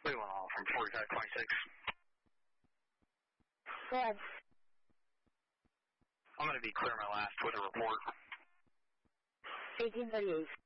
Leland Hall from 4526. Go ahead. I'm going to be clear my last with a report. 1838.